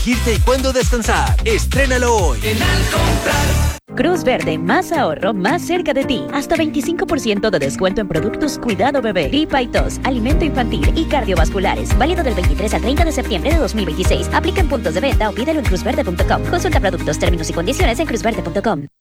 elegirte y cuándo descansar. Estrénalo hoy. En Al comprar. Cruz Verde, más ahorro, más cerca de ti. Hasta 25% de descuento en productos Cuidado Bebé, gripa y tos, alimento infantil y cardiovasculares. Válido del 23 al 30 de septiembre de 2026. Aplica en puntos de venta o pídelo en cruzverde.com. Consulta productos, términos y condiciones en cruzverde.com.